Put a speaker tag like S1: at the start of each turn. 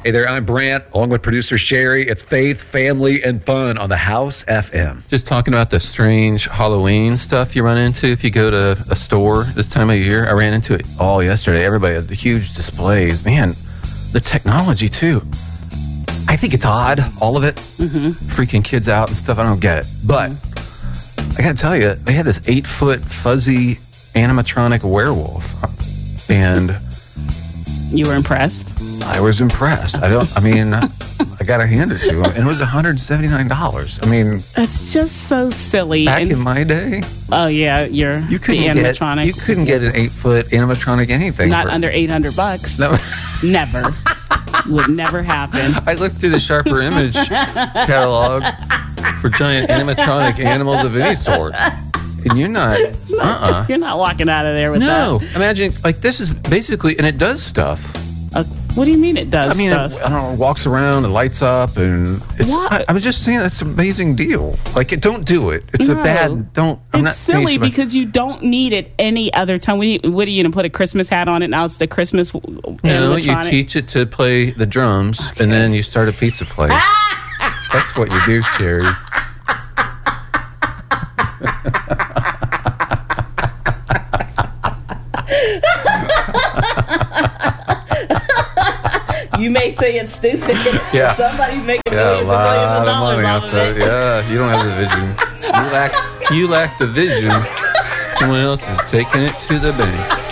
S1: Hey there, I'm Brant, along with producer Sherry. It's faith, family, and fun on the House FM.
S2: Just talking about the strange Halloween stuff you run into if you go to a store this time of year. I ran into it all yesterday. Everybody had the huge displays. Man, the technology, too. I think it's odd, all of it. Freaking kids out and stuff. I don't get it. But I got to tell you, they had this 8-foot fuzzy animatronic werewolf. And
S3: you were impressed?
S2: I was impressed. I got to hand it to him. And it was $179. I mean,
S3: it's just so silly.
S2: Back in my day.
S3: Oh yeah, you couldn't the animatronic.
S2: You couldn't get an 8-foot animatronic anything.
S3: Not under $800.
S2: No,
S3: never. Would never happen.
S2: I looked through the Sharper Image catalog for giant animatronic animals of any sort. And you're not,
S3: You're not walking out of there with that.
S2: No. Imagine, like, this is basically, and it does stuff.
S3: What do you mean it does stuff?
S2: I don't know, it walks around and lights up, and it's, I was just saying that's an amazing deal. Like, don't do it. It's
S3: It's silly because you don't need it any other time. What are you going to put a Christmas hat on it? Now it's the Christmas animatronic?
S2: You teach it to play the drums, and then you start a pizza place. That's what you do, Sherry.
S3: You may say it's stupid.
S2: Yeah.
S3: Somebody's making millions and millions of dollars off of it.
S2: Yeah, you don't have the vision. You lack the vision. Someone else is taking it to the bank.